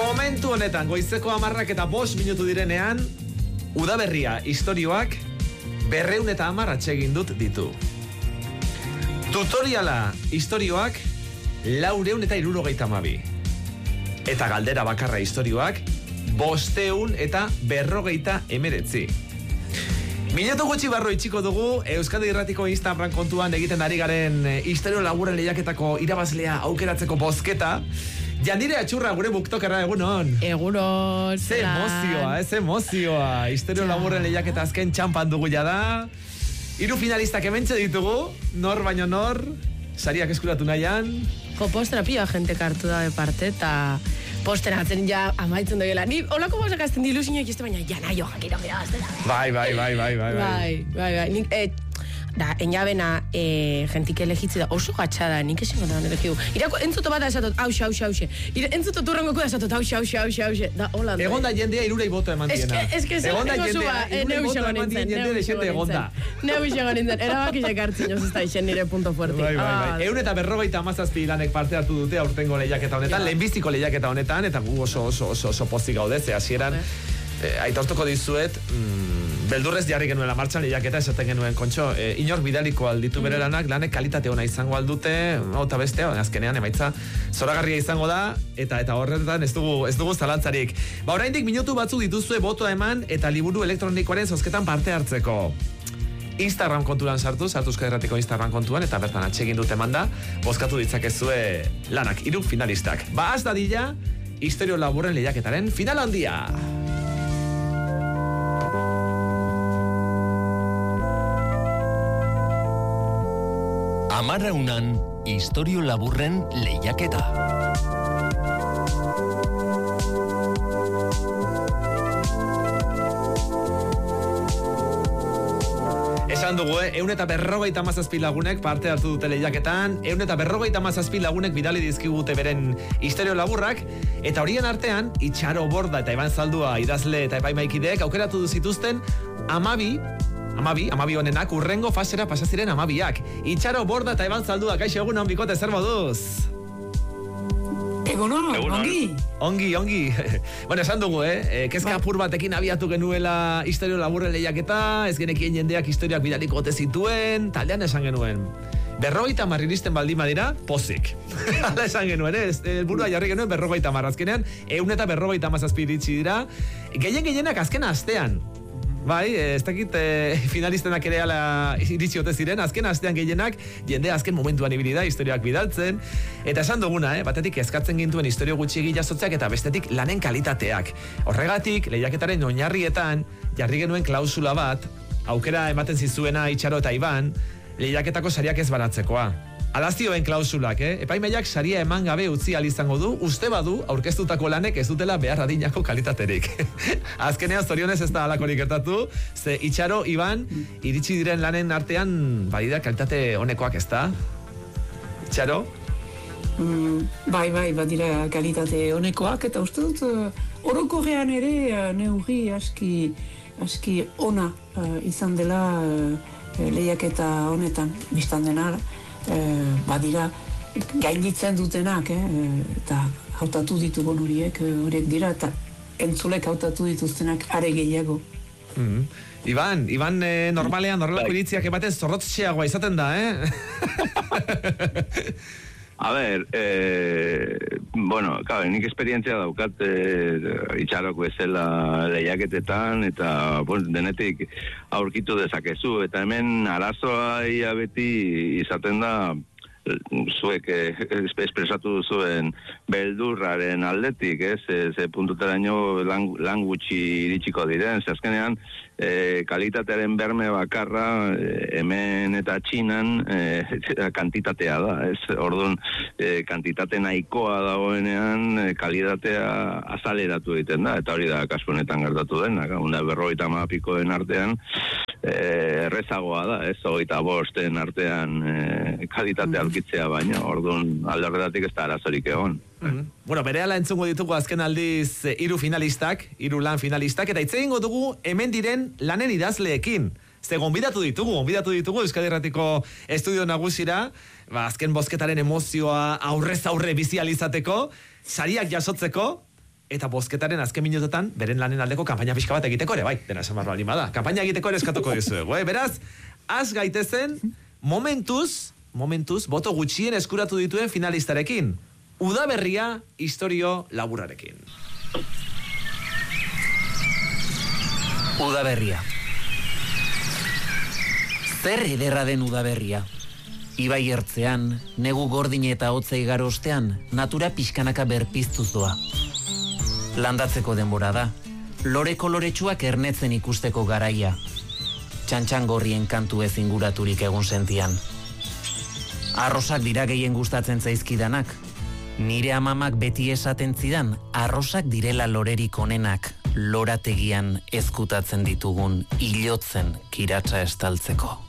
Momentu honetan, goizeko 10 eta 5 minutu direnean, udaberria istorioak 210 atsegin dut ditu. Tutoriala istorioak 472. Eta galdera bakarra istorioak 549. Minutu gutxi barro itxiko dugu, Euskadi Irratiko Instagram kontuan egiten ari garen istorio laburren lehiaketako irabazlea aukeratzeko bozketa. Jandire Atxurra, gure buktokerra, egunon. Egunon. Ze emozioa. Istorio laburren lehiaketa azken txampan dugu jada. 3 finalistak hementxe ditugu, nor baino nor, sariak eskuratu nahian. Postera pila gente kartu da de parte, eta postera atzen ja amaitzen doela. Ni holako bozak azten dilusiñoak izte, baina ja nahi jakiro gira aztela. Bai. Nik, da, enjabena jentik elegitzi da, oso gatxada, nik esin gotan elegidu. Irako, entzuto bat da esatot, hause. Entzuto turrengoko da esatot, hause. Da, hola. Egon da jendea 3 boto eman diena. Eske, egon da jendea 3 boto eman dien jende de xente egon da. Neu xegon nintzen, erabakizek hartzin ez da isen nire punto fuerte. Bai. 157 lanek parte hartu dute aurtengo lehiaketa honetan, lehenbiziko lehiaketa honetan, eta gu oso pozik gaude, ze hasieran aitortuko dizuet, beldurrez jarri genuela martxan lehiaketa esaten genuen, kontxo, inork bidaliko alditu bere lanek kalitate ona izango aldute, eta bestea, azkenean emaitza zoragarria izango da, eta horretan ez dugu zalantzarik. Oraindik minutu batzu dituzue botoa eman, eta liburu elektronikoaren zozketan parte hartzeko. Instagram kontuan sartu Euskadi Irratiko Instagram kontuan, eta bertan atsegin dute manda, bozkatu ditzakezue lanak, 3 finalistak. Az dadila, istorio laburren lehiaketaren final handia. Amarraunan, istorio laburren lehiaketa. Esan dugu, 157 lagunek parte hartu dute lehiaketan, 157 lagunek bidali dizkigute beren istorio laburrak, eta horien artean, Itxaro Borda eta Iban Zaldua idazle eta epaimaikideek aukeratu zituzten 12 honenak urrengo fasera pasaziren 12ak. Itxaro Borda eta Iban Zaldua, kaixo egunon, bikote, zer moduz? Egunon, Ongi. Bueno, esan dugu, kezka apur batekin abiatu genuela istorio laburren lehiaketa, ez genekien jendeak historiak bidaliko ote zituen, taldean esan genuen. 50 iristen baldin badira, pozik. Hala esan genuen, burua jarri genuen 50, azkenean, 157 iritsi dira, gehienak azkena astean. Bai, ez dakit finalistenak ere ala iritsi ote ziren, azken astean gehienak, jende azken momentuan ibili da historiak bidaltzen, eta esan duguna, batetik eskatzen gintuen istorio gutxi jasotzeak eta bestetik lanen kalitateak. Horregatik, lehiaketaren oinarrietan, jarri genuen klausula bat, aukera ematen zizuena Itxaro eta Iban, lehiaketako sariak ez baratzekoa. Alazioen klausulak, epaimaiak saria eman gabe utzi izango du, uste badu aurkeztutako lanek ez dutela behar adinako kalitaterik. Azkenean zorionez ez da alakorik gertatu, ze Itxaro, Iban, iritsi diren lanen artean badira kalitate honekoak, ez da? Itxaro? Bai, badira kalitate honekoak, eta uste dut orokorrean ere neurri aski ona izan dela lehiaketa honetan, biztan dena, badira gainditzen dutenak, eta hautatu ditugun horiek dira, eta entzulek hautatu dituztenak are gehiago. Iban, normalean horrelako iritziak ematen zorrotzxeagoa izaten da, A ber, nik esperientzia daukat Itxaroko ezela lehiaketetan, eta denetik aurkitu dezakezu, eta hemen arazoa ia beti izaten da zuek espresatu duzuen beldurraren aldetik, ze puntuteraino lan gutxi iritsiko diren, ze azkenean kalitatearen berme bakarra hemen eta Txinan kantitatea da, orduan kantitate nahikoa dagoenean kalitatea azaleratu egiten da, eta hori da kasu honetan gertatu dena, 150 pikoen artean errezagoa da, 25 artean kalitatea aurkitzea, baina orduan alde horretatik ez da arazorik egon. Bueno, berehala entzungo ditugu azken aldiz 3 finalistak, 3 lan finalistak, eta hitz egingo dugu hemen diren lanen idazleekin. Ze gonbidatu ditugu Euskadi Irratiko estudio nagusira, azken bozketaren emozioa aurrez aurre bizi alizateko, sariak jasotzeko, eta bozketaren azken minutotan beren lanen aldeko kanpaina pixka bat egiteko ere, bai, dena esan barro alima da. Kanpaina egiteko ere eskatuko dizuegu, Beraz, az gaitezen, momentuz, boto gutxien eskuratu dituen finalistarekin. Udaberria istorio laburrarekin. Udaberria. Zer ederra den udaberria. Ibai ertzean, negu gordin eta hotzei igaro ostean, natura pixkanaka berpiztuz doa. Landatzeko denbora da, lore koloretsuak ernetzen ikusteko garaia. Txantxangorrien kantu ez inguraturik egun sentian. Arrosak dira gehien gustatzen zaizkidanak. Nire amamak beti esaten zidan, arrosak direla lorerik onenak, lorategian ezkutatzen ditugun ilotzen kiratsa estaltzeko.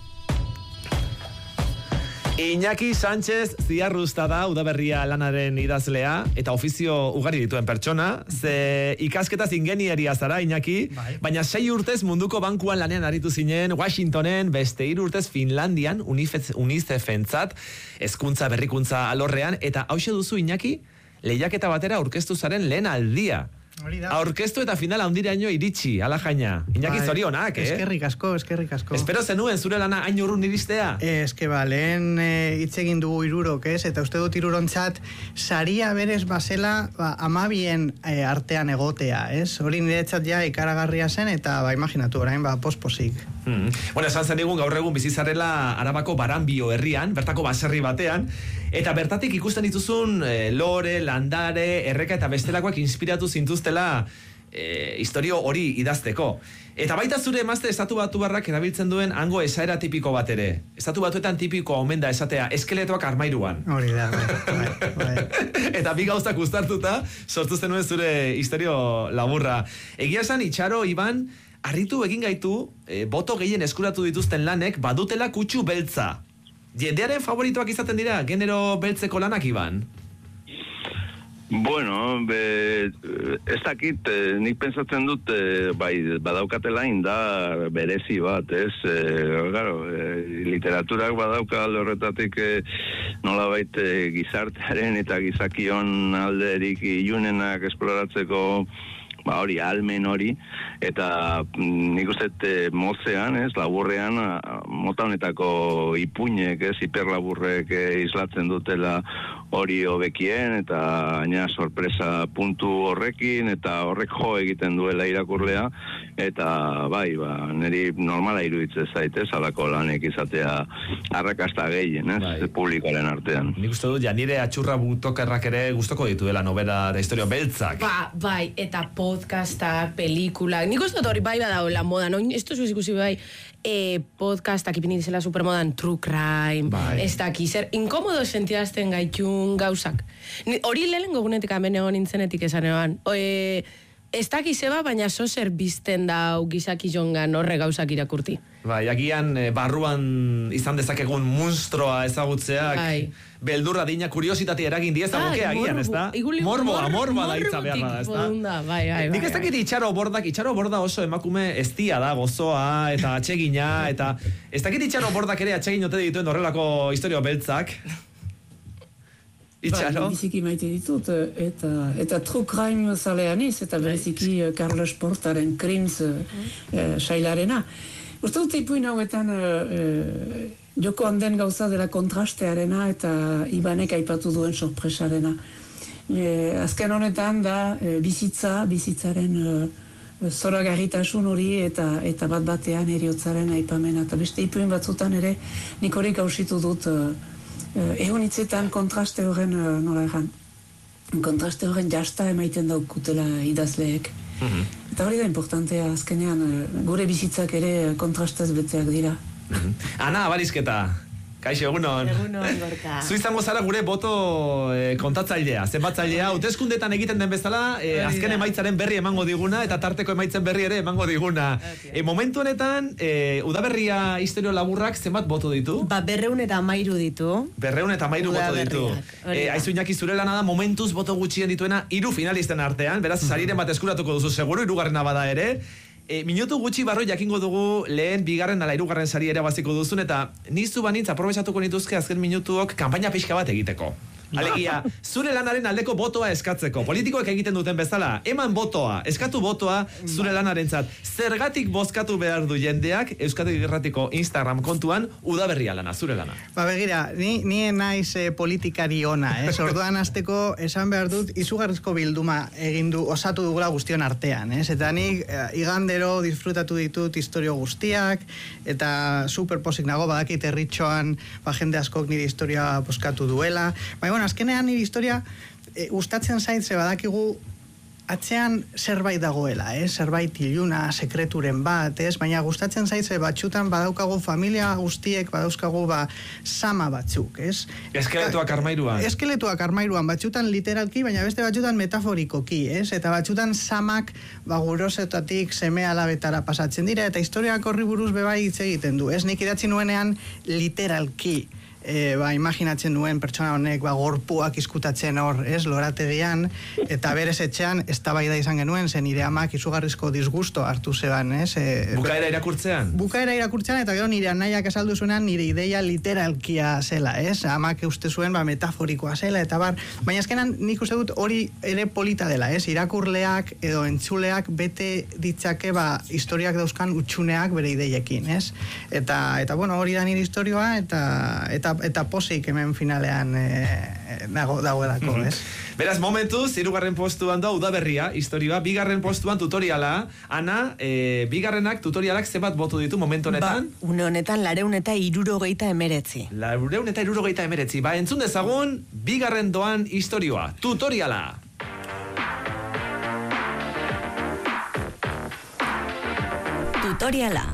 Iñaki Sánchez Ziarruzta da Udaberria lanaren idazlea eta ofizio ugari dituen pertsona. Ze ikasketaz ingenieria zara, Iñaki, baina 6 urtez munduko bankuan lanean aritu zinen, Washingtonen, beste 3 urtez Finlandian, UNICEF-entzat, hezkuntza berrikuntza alorrean, eta hauxe duzu, Iñaki, lehiaketa batera aurkeztu zaren lehen aldia. Aurkeztu eta final handiraino iritsi, ala jaina. Iñaki zorionak, Eskerrik asko. Espero zenuen zure lana hain urrun iristea? Lehen hitz egin dugu 3, eta uste dut 3 saria berez basela 12 artean egotea, Hori niretzat ja ikaragarria zen, eta imaginatu orain, posposik. Bueno, esan zen digun gaur egun bizizarrela Arabako Baranbio herrian, bertako baserri batean, eta bertatik ikusten dituzun lore, landare, erreka eta bestelakoak inspiratu zintuztela historio hori idazteko. Eta baita zure emazte estatu batuarrak erabiltzen duen hango esaera tipiko bat ere. Estatu batuetan tipikoa omen da esatea eskeletoak armairuan. Hori da, bai. Eta bi gauzak uztartuta sortu zenuen zure historio laburra. Egia esan, Itxaro, Iban, harritu egin gaitu, boto gehien eskuratu dituzten lanek badutela kutsu beltza. Jendearen favoritoak izaten dira, genero beltzeko lanak, Iban? Bueno, ez dakit, nik pentsatzen dut, badaukatela indar berezi bat, literaturak badauka alde horretatik nolabait gizartearen eta gizakion alderik ilunenak esploratzeko hori, almen hori, eta nik uste mozean, laburrean, mota honetako ipuinek, hiperlaburrek islatzen dutela hori hobekien, eta aina sorpresa puntu horrekin, eta horrek jo egiten duela irakurlea, eta niri normala iruditzen zaitez, alako lanek izatea arrakasta gehien, publikoaren artean. Nik uste dut, nire atxurra butokerrak ere gustoko dituela novela de historio beltzak. Bai, eta podcastak, pelikulak, nik uste dut hori badagoela moda, no? Esto es ikusi podcastak ipini dizela supermodan, true crime, ez daki, zer inkomodo sentiazten gaitun gauzak. Hori lehenengo gunetik hemen egon nintzenetik esan eban. Ez daki zeba, baina zer bizten dau gizaki jongan horre gauzak irakurti. Agian barruan izan dezakegun munstroa ezagutzeak, beldurra dina kuriositatea eragin diezaguke agian, ez da? Morboa da hitza behar da, ez da? Nik ez dakit Itxaro Borda oso emakume eztia da, gozoa eta atsegina, eta ez dakit Itxaro Bordak ere atsegin ote dituen horrelako historio beltzak. Itxaro? Biziki maite ditut, eta true crime zaleaniz, eta bereziki Carlos Portaren Crims sailarena. Uste dut ipuin hauetan joko handen gauza dela kontrastearena eta Ibanek aipatu duen sorpresarena. Azken honetan da bizitzaren zoragarritasun hori eta bat batean heriotzaren aipamena. Eta beste ipuin batzutan ere nik hori gauzitu dut egon hitzetan kontraste horren nola egan. Kontraste horren jasta emaiten daukutela idazleek. Eta hori da importantea, azkenean gure bizitzak ere kontrastez beteak dira. Ana, Abarizketa, kaixo, egunon. Egunon, Gorka. Zu izango zara gure boto kontatzailea, zenbatzailea, hauteskundetan egiten den bezala, azken emaitzaren berri emango diguna, eta tarteko emaitzen berri ere emango diguna. Momentu honetan, Udaberria historio laburrak zenbat boto ditu? 213 ditu. 213 boto ditu. Aizu Iñaki, zure lana da momentuz boto gutxien dituena 3 finalisten artean, beraz, sariren bat eskuratuko duzu seguru, 3. bada ere. Minutu gutxi barro jakingo dugu lehen 2. ala 3. sari ere baziko duzun, eta nizu banitz aprobetxatuko nituzke azken minutuok kanpaina pixka bat egiteko. Alegia, zure lanaren aldeko botoa eskatzeko. Politikoek egiten duten bezala, eman botoa, eskatu botoa zure lanarentzat. Zergatik bozkatu behar du jendeak Euskadi Irratiko Instagram kontuan udaberria lana, zure lana? Begira, ni naiz politikari ona, orduan hasteko esan behar dut izugarrizko bilduma osatu dugula guztion artean, eta nik igandero disfrutatu ditut historio guztiak, eta superposik nago, badakit herritxoan jende askok nire historia bozkatu duela. Azkenean nire historia gustatzen zait, ze badakigu atzean zerbait dagoela, zerbait iluna, sekreturen bat, baina gustatzen zait, ze batxutan badaukagu familia guztiek, badauzkagu sama batzuk, Eskeletuak armairuan. Eskeletuak armairuan, batxutan literalki, baina beste batxutan metaforikoki, eta batxutan samak gurosetatik seme alabetara pasatzen dira, eta historiak horri buruz bebai hitz egiten du, nik idatzi nuenean literalki, imaginatzen nuen pertsona honek gorpuak izkutatzen hor, lorategian, eta berez etxean eztabaida izan genuen, zen nire amak izugarrizko disgusto hartu zeban, Bukaera irakurtzean? Bukaera irakurtzean, eta gero nire anaiak esaldu zuenan nire ideia literalkia zela, amak uste zuen metaforikoa zela, eta baina azkenan nik uste dut hori ere polita dela, irakurleak edo entzuleak bete ditzake historiak dauzkan utxuneak bere ideiekin, eta bueno, hori da nire historioa, eta posik hemen finalean dagoelako, Beraz, momentuz, 3. postuan da udaberria, historioa, 2. postuan tutoriala. Ana, 2. tutorialak zebat botu ditu momentu honetan? Une honetan, 469. 469. Entzun dezagun, 2. doan historioa, tutoriala. Tutoriala.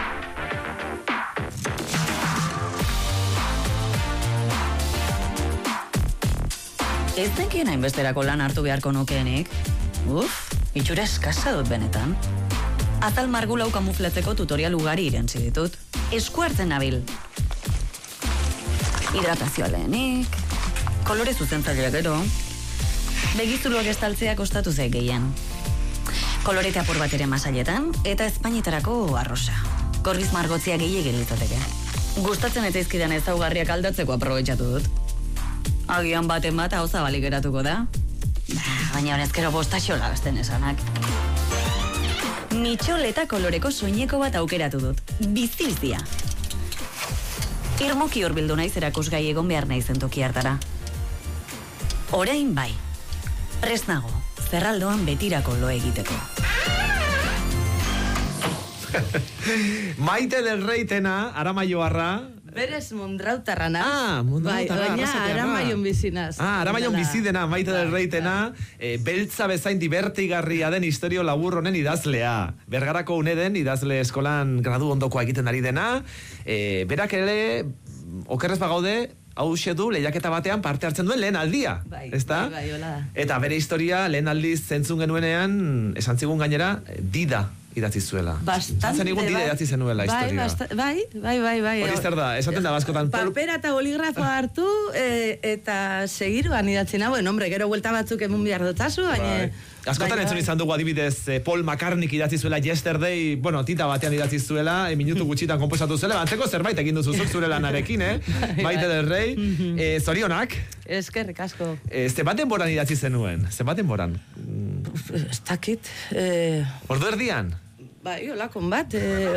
Ez dekien hainbesterako lan hartu beharko nukeenik. Itxura eskasa dut benetan. Azal margulau kamuflatzeko tutorial ugari irentzi ditut. Esku hartzen nabil. Hidratazioa lehenik, kolore zuzentzailea gero, begizuloak estaltzea kostatu zaik gehien. Kolorete apur bat ere masailetan, eta espainetarako arrosa. Gorriz margotzia gehiagin litzateke. Gustatzen eta izkidan ezaugarriak aldatzeko aprobetxatu dut. Agian baten bat hau zabalik geratuko da. Baina honezkero bostaxola besten esanak. Mitxoleta koloreko soineko bat aukeratu dut. Bizizia. Irmoki horbildu naiz erakusgai egon behar naizen toki hartara. Orain bai. Prest nago, zerraldoan betirako lo egiteko. Maite del Reitena, Aramaioarra. Berez Mondrautarra naz. Mondrautarra. Baina Aramaion bizinaz. Aramaion bizidena, Maite del Reitena, beltza bezain divertigarria den historio labur honen idazlea. Bergarako uneden idazle eskolan gradu ondokoa egiten ari dena. Berak ere, okerrez bagaude, hau du lehiaketa batean parte hartzen duen lehen aldia. Bai, hola da. Eta bere historia lehen aldiz zentzun genuenean, esan zigun gainera, dida idatzi zuela. Bastante, bai. Dida idatzi zenuela historia. Bai. Hori zer da, esaten da baskotan. Papera eta boligrafoa hartu, eta segiruan idatzi nagoen, hombre, gero vuelta batzuk emun behar dutazu, baina... Askotan entzun izan dugu adibidez Paul McCartney idatzi zuela Yesterday, tita batean idatzi zuela, minutu gutxitan komposatu zuela, antzeko zerbait egin duzu zure lanarekin, Maite del Rey. Zorionak. Eskerrik asko. Zenbat denboran idatzi zenuen? Zenbat denboran? Ez dakit. Ordu erdian? Bai, olakon bat.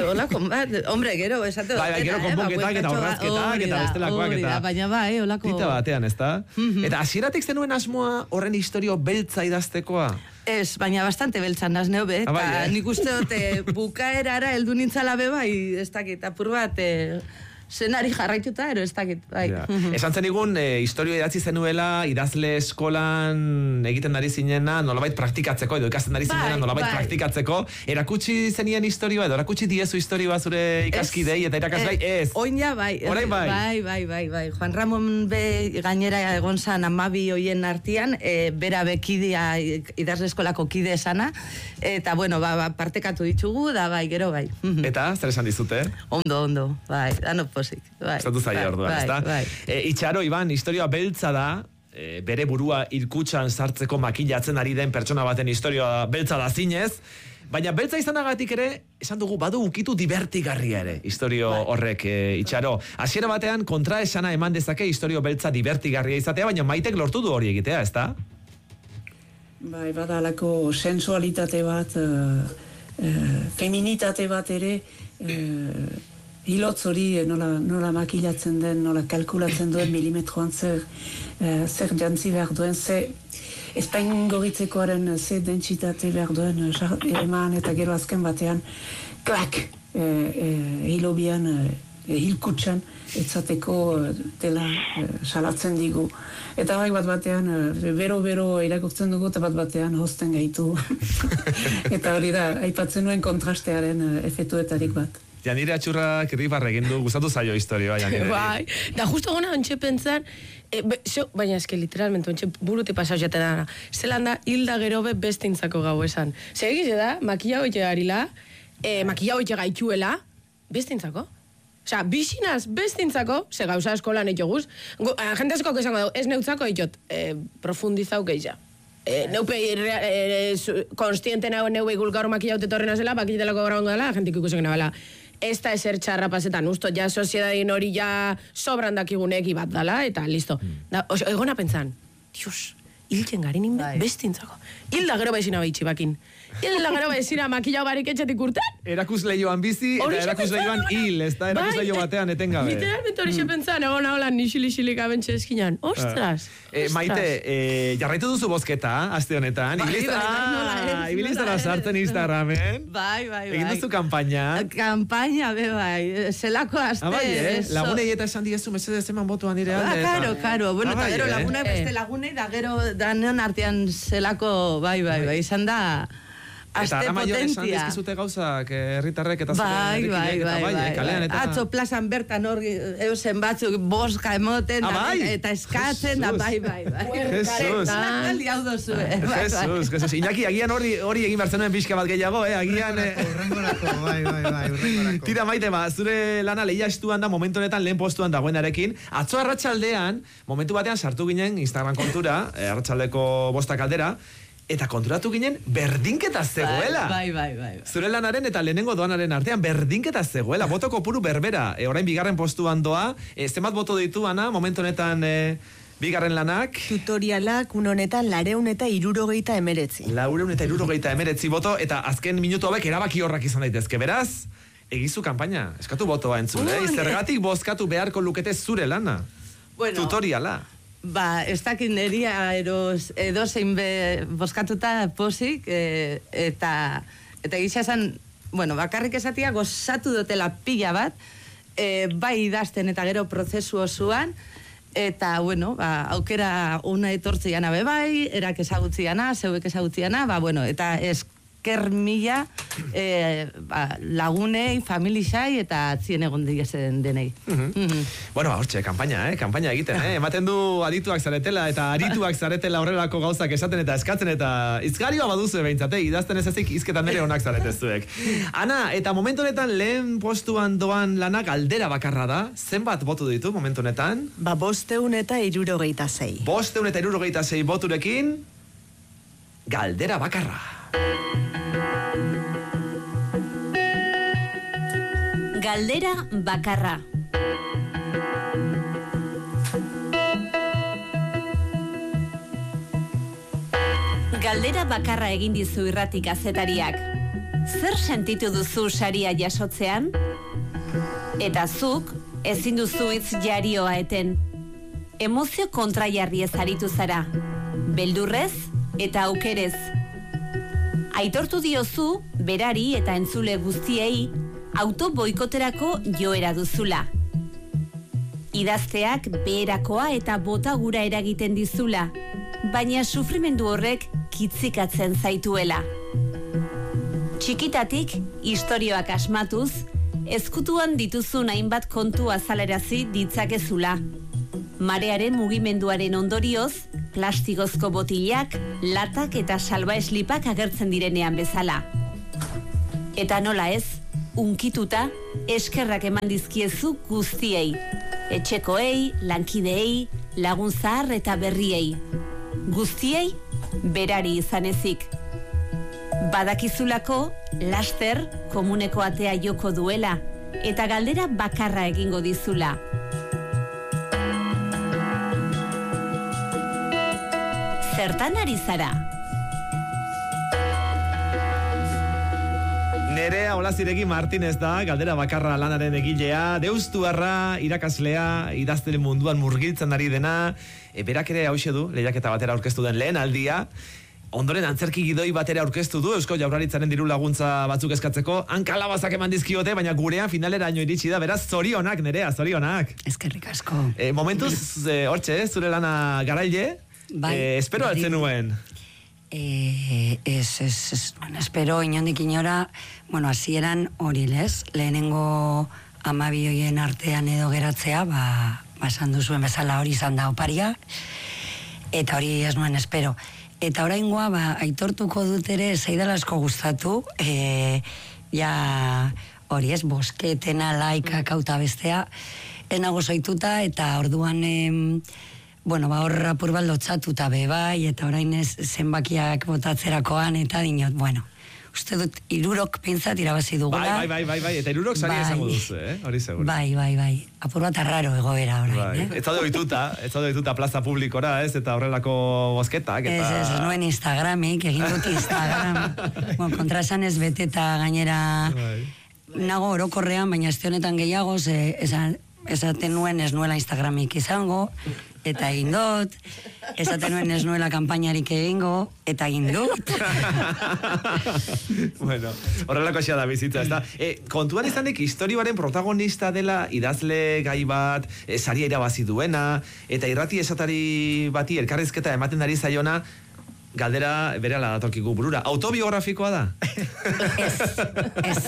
Hombre, gero, esate dut. Bai, gero konponketak eta horrazketak eta bestelakoak eta... Baina bai, olako... Tita batean, ez da? Eta hasieratik zenuen asmoa horren historio beltza idaztekoa? Ez, baina bastante beltzan naz neobe, eta nik uste dut bukaerara heldu nintzala beba, ez dakit, apur bat... Zenari jarraituta, ero ez dakit, bai. Esan zen igun, historio idatzi zenuela, idazle eskolan egiten ari zinena, nolabait praktikatzeko, edo ikasten ari zinena, nolabait praktikatzeko. Erakutsi zenien historioa, edo erakutsi diezu historioa zure ikaskidei eta irakaslai, ez? Oin ja, bai. Orain bai. Bai. Juan Ramon be gainera egon zan 12 hoien artian, bera bekidea idazle eskolako kide esana, eta bueno, partekatu ditugu, da bai, gero bai. Eta, zer esan dizute? Ondo, bai, dano posik. Zatu zaila orduan, ez da? Itxaro, Iban, historioa beltza da, bere burua irkutxan sartzeko makillatzen ari den pertsona baten historioa beltza da zinez, Baina beltza izanagatik ere, esan dugu, badu ukitu divertigarria ere, historio horrek itxaro. Hasiera batean, kontraesana eman dezake historio beltza divertigarria izatea, baina Maitek lortu du hori egitea, ezta? Bai, badalako sensualitate bat, feminitate bat ere, hilotz hori nola makilatzen den, nola kalkulatzen duen milimetroan zer jantzi behar duen, espaingoritzekoaren ze dentsitate behar duen eman eta gero azken batean klak hilobian hilkutxan etzateko dela salatzen digu. Eta bai bat batean bero irakurtzen dugu eta bat batean hosten gaitu. Eta hori da, aipatzen nuen kontrastearen efektuetarik bat. Janire Atxurrak ribarre egin du, gustatu zaio historioa, Janire. Bai, da justo gona ontxe pentsar, baina eske literalmente ontxe burute pasau jaten dara. Zelan da, hilda gero beste intzako gau esan. Zer egize da, makilla hoite garila, makilla hoite gaituela, beste intzako. Osea, bizinaz beste intzako, ze gauza eskolan eito guz, jente askok esango dugu, ez neutzako eitot, profundizau gehiago. Neupe konstiente neue gulgaru makilla hote torrena zela, bakitelako grabango dela, jentik ikusek nabela. Ez da eser txarra pasetan, usto, ja soziedadin hori ja sobran dakiguneki bat dala, eta listo. Egona pentsan, dios, hilten garin inbe, bestintzako. Hilda gero bezina behitsi bakin. Hilda gero bezina makilla barik etxetik urten. Erakusleioan bizi, eta erakusleioan hil, ez da erakusleio batean etengabe. Literalmente hori pentsan, egona hola nixili-xilik abentxe eskinan. Ostras! Maite, jarraitu duzu bozketa, aste honetan. Ibiliztara sartzen Instagramen. Bai. Egin duzu kampaina. Kampaina, bai. Zelako aste. Lagunei eta esan diezu, mesedez eman botuan nire alde. Karo. Bueno, eta gero lagunei beste lagunei, da gero daneon artean zelako, bai. Izan da... Eta ara maio esan dizkizute gauzak herritarrek eta bai. Atzo plazan bertan hori eusen batzuk boska emoten eta eskatzen da, bai. Jesus. Jesus. Iñaki, agian hori egin bertzenuen pixka bat gehiago, agian... Urrengorako, bai. Tira, Maite, zure lana lehia estuan da momentu honetan lehen postuan dagoenarekin. Atzo arratsaldean, momentu batean sartu ginen Instagram kontura, arratsaldeko 5 aldera, eta konturatu ginen berdinketa zegoela. Bai. Zure lanaren eta lehenengo doanaren artean berdinketa zegoela. Boto kopuru berbera. Orain bigarren postuan doa. Zenbat boto ditu, Ana, momentu honetan bigarren lanak? Tutorialak honetan 469. 469 boto, eta azken minutu hauek erabaki horrak izan daitezke. Beraz, egizu kanpaina. Eskatu botoa entzule. Zergatik bozkatu beharko lukete zure lana. Tutoriala. Ez dakit neria edozein boskatuta posik, eta gisa esan, bakarrik esatia gozatu dutela pila bat, bai idazten eta gero prozesu osoan, eta, aukera una etortziana bai, erak ezagutziana, zeuek ezagutziana, eta esker mila lagunei, familixai eta zien egon diezen denei. Hortxe, kampaina egiten, ematen du adituak zaretela eta arituak zaretela horrelako gauzak esaten eta eskatzen eta izgarioa baduzu behintzate, idazten ez ezik izketan nere honak zaretezuek. Ana, eta momentu honetan lehen postuan doan lanak galdera bakarra da, zenbat botu ditu momentu honetan? 566. 566 boturekin, galdera bakarra. Galdera bakarra. Galdera bakarra egin dizu irrati kazetariak. Zer sentitu duzu saria jasotzean? Eta zuk ezin duzu hitz jarioa eten. Emozio kontrajarriez aritu zara. Beldurrez eta aukerez. Aitortu diozu berari eta entzule guztiei autoboikoterako joera duzula. Idazteak beherakoa eta bota gura eragiten dizula, baina sufrimendu horrek kitzikatzen zaituela. Txikitatik istorioak asmatuz, ezkutuan dituzun hainbat kontu azalerazi ditzakezula. Marearen mugimenduaren ondorioz, plastikozko botilak, latak eta salbaeslipak agertzen direnean bezala. Eta nola ez, unkituta, eskerrak eman dizkiezu guztiei. Etxekoei, lankideei, lagun zahar eta berriei. Guztiei, berari izan ezik. Badakizulako, laster komuneko atea joko duela, eta galdera bakarra egingo dizula. Zertan ari zara? Nerea Olaziregi Martinez da, galdera bakarra lanaren egilea, deustuarra, irakaslea, idazten munduan murgiltzen ari dena, berak ere hauxe du, lehiaketa batera aurkeztu den lehen aldia, ondoren antzerki gidoi batera aurkeztu du, Eusko Jaurlaritzaren diru laguntza batzuk eskatzeko, hankalabazak eman dizkiote, baina gurean finaleraino iritsi da, beraz, zorionak, Nerea, zorionak. Eskerrik asko. Momentuz, hortxe, zure lana garaile, espero altzen nuen. Espero inondik inora, bueno, hasieran hori lez, lehenengo 12 hoien artean edo geratzea, esan duzuen bezala hori izan da oparia, eta hori ez nuen espero. Eta oraingoa, aitortuko dut ere, zaidala asko gustatu, hori ez, bosketena, laika, kauta bestea, enago zoituta, eta orduan, hor apur bat lotzatuta bai, eta orain ez zenbakiak botatzerakoan, eta dinot, uste dut, 3 pintzat irabazi dugula. Bai, eta 3 saria izango duzu, hori seguro. Bai, apur bat arraro egoera orain, Ez zaude ohituta plaza publikora, ez, eta horrelako bosketak, eta... Ez nuen Instagramik, egin dut Instagram, kontrasan ez beteta gainera, nago orokorrean, baina este honetan gehiago, esaten nuen ez nuela Instagramik izango, eta egin dut, esaten nuen ez nuela kanpainarik egingo, eta egin dut. Horrelako xea da bizitza, ez da. Kontuan izanik, historioaren protagonista dela idazle gai bat, saria irabazi duena, eta irrati esatari bati elkarrizketa ematen ari zaiona, galdera berehala datorkigu burura. Autobiografikoa da? Ez.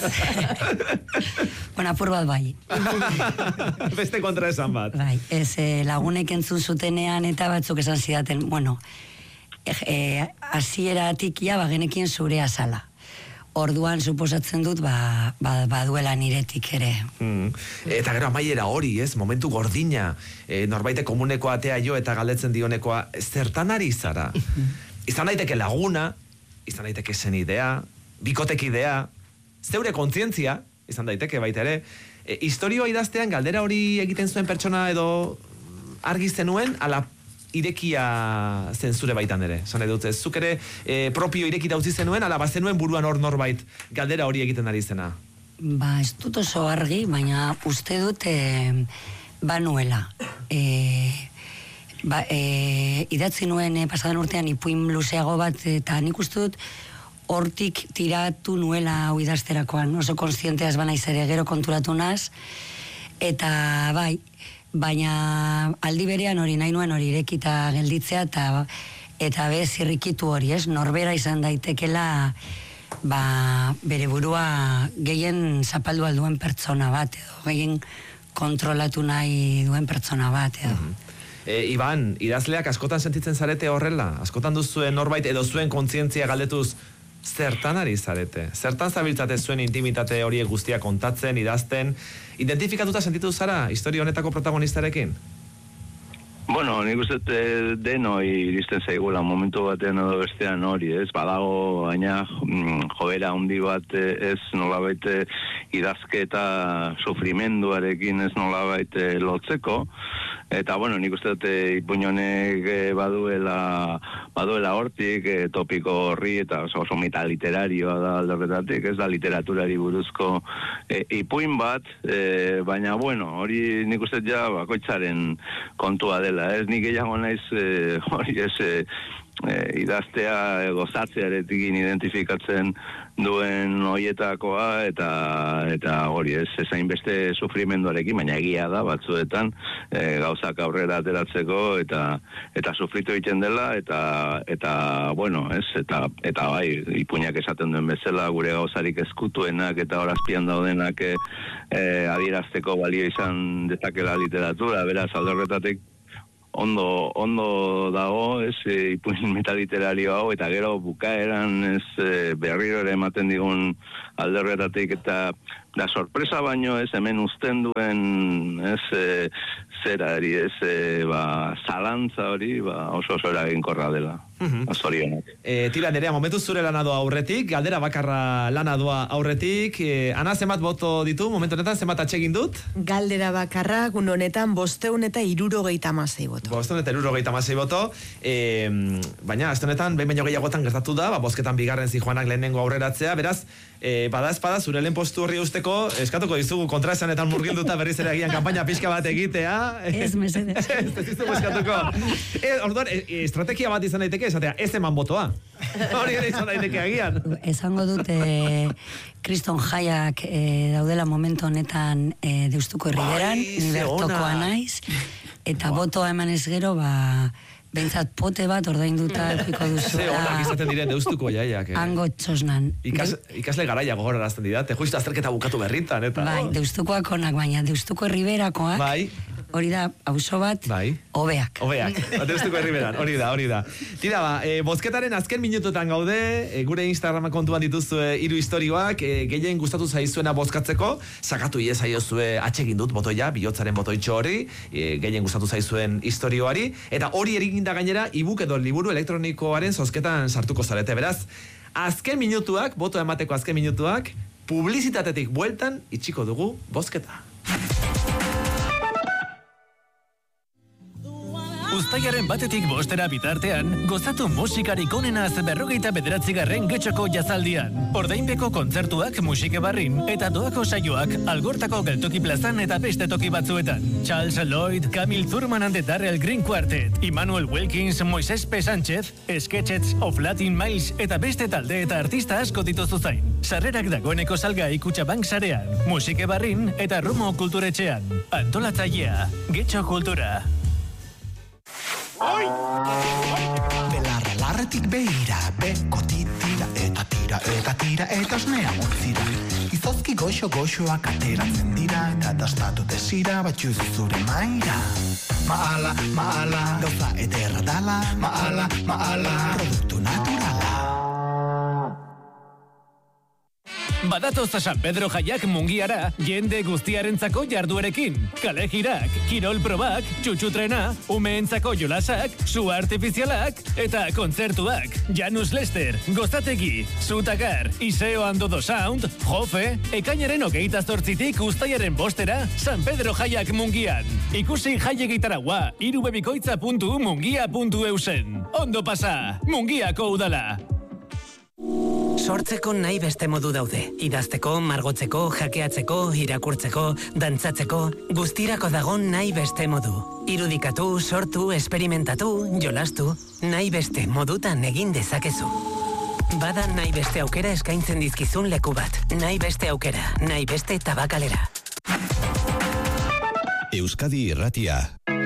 Apur bat bai. Beste kontra esan bat. Bai, ez lagunek entzun zutenean eta batzuk esan zidaten, hasieratik genekien zurea zala. Orduan suposatzen dut baduela niretik ere. Eta gero amaiera hori, ez? Momentu gordina, norbaite komuneko atea jo eta galdetzen dionekoa, zertan ari zara? Izan daiteke laguna, izan daiteke zenidea, bikotekidea, zeure kontzientzia, izan daiteke baita ere, historioa idaztean galdera hori egiten zuen pertsona edo argi zenuen, ala irekia zen zure baitan ere. Zan edut, zuk ere propio irekita utzi zenuen, ala bazenuen buruan hor norbait galdera hori egiten ari zena. Ez dut oso argi, baina uste dut banuela. Idatzi nuen pasadan urtean ipuin luzeago bat, eta nik uste dut hortik tiratu nuela hau idazterakoan, oso kontzienteaz banaiz ere, gero konturatu naz, eta baina aldi berean hori nahi nuen hori irekita gelditzea, eta zirrikitu hori, ez? Norbera izan daitekela bere burua gehien zapaldu alduen pertsona bat, edo gehien kontrolatu nahi duen pertsona bat, edo. Iban, idazleak askotan sentitzen zarete horrela? Askotan duzuen norbait edo zuen kontzientzia galdetuz zertan ari zarete? Zertan zabiltzate zuen intimitate horiek guztia kontatzen, idazten? Identifikatuta sentitu zara historia honetako protagonistarekin? Nik uste denoi iristen zaigula momentu batean edo bestean hori, ez? Badago, baina jobera handi bat ez nolabait idazketa sufrimenduarekin ez nolabait lotzeko, eta nik uste dut ipuñonek baduela hortik topiko horri, eta oso meta literarioa da alderretatik, ez da literaturari buruzko ipuin bat, baina hori nik uste ja bakoitzaren kontua dela. Ez nik gehiago naiz hori idaztea gozatzearekin identifikatzen duen hoietakoa eta hori ezain beste sufrimenduarekin, baina egia da batzuetan gauzak aurrera ateratzeko eta sufritu egiten dela eta ipuinak esaten duen bezala gure gauzarik ezkutuenak eta horazpian daudenak adierazteko balio izan dezakela literatura, beraz alde horretatik ondo dago, ipuin metaliterario hau, eta gero bukaeran berriro ere ematen digun alde horretatik eta Da sorpresa baino ez hemen uzten duen zera eri, zalantza hori, oso eraginkorra dela. Zorionak. Tira, Nerea, momentu zure lana doa aurretik, galdera bakarra lana doa aurretik. Ana, zenbat boto ditu, momentu honetan, zenbat atsegin dut? Galdera bakarra, gun honetan, 576 boto. 576 boto. Baina, azte honetan, behin baino gehiagotan gertatu da, bozketan bigarren zijoanak lehenengo aurreratzea, beraz, bada espada, zure lehen postu horri usteko, eskatuko dizugu kontraesanetan murgilduta berriz ere agian kanpaina pixka bat egitea. Ez, mesedez. Ez dizugu eskatuko. Orduan, estrategia bat izan daiteke, esatea, ez eman botoa. Hori ere izan daiteke agian. Esango dute Kriston jaiak daudela momentu honetan Deustuko herriberan, ni bertokoa naiz, eta botoa emanez gero, behintzat pote bat ordainduta epiko duzu. Ze honak izaten diren Deustuko jaiak. Hango txosnan. Ikasle garaia gogorarazten didate, justu azterketa bukatu berritan, eta... Bai, Deustukoak onak, baina Deustuko herriberakoak... Bai. Hori da, auzo bat, hobeak. Hobeak, Deustuko herriberan, hori da. Tira, bozketaren azken minututan gaude, gure Instagrama kontuan dituzue 3 istorioak, gehien gustatu zaizuena bozkatzeko, sakatu iezaiozue atsegin dut botoia, bihotzaren botoitxo hori, gehien gustatu zaizuen istorioari, eta hori eriginda gainera, ebook edo liburu elektronikoaren zozketan sartuko zarete, beraz, azken minutuak, boto emateko azken minutuak, publizitatetik bueltan itxiko dugu bozketa. Uztailaren 1-tik 5 bitartean, gozatu musikarik onenaz 59. Getxoko jazaldian. Ordainbeko kontzertuak Musike Barrin eta doako saioak Algortako Geltoki Plazan eta beste toki batzuetan. Charles Lloyd, Camille Thurman and the Darrell Green Quartet, Immanuel Wilkins, Moises P. Sánchez, Sketchets of Latin Miles eta beste talde eta artista asko dituzu zain. Sarrerak dagoeneko salgai Kutxabank sarean, Musike Barrin eta Rumo Kulturetxean. Antolatzailea, Getxo Kultura. Belarra larretik behira, beko titira eta osnea montzira. Izozki goxoak ateratzen dira, eta dastatu desira batxuzu zure maira. Maala, gauza ederra dala, maala, produktu naturala. Badatoz San Pedro jaiak Mungiara, jende guztiarentzako jarduerekin. Kalejirak, kirol probak, txutxutrena, umeentzako jolasak, su artifizialak eta kontzertuak. Janus Lester, Gozategi, Zutagar, Iseo Andodo Sound, Jofe, ekainaren 28tik uztailaren 5 San Pedro jaiak Mungian. Ikusi jaiegitaraua, irubebikoitza.mungia.eusen. Ondo pasa, Mungiako udala. Sortzeko nahi beste modu daude. Idazteko, margotzeko, jakeatzeko, irakurtzeko, dantzatzeko, guztirako dago nahi beste modu. Irudikatu, sortu, esperimentatu, jolastu, nahi beste modutan egin dezakezu. Bada nahi beste aukera eskaintzen dizkizun leku bat. Nahi beste aukera, nahi beste tabakalera. Euskadi Irratia.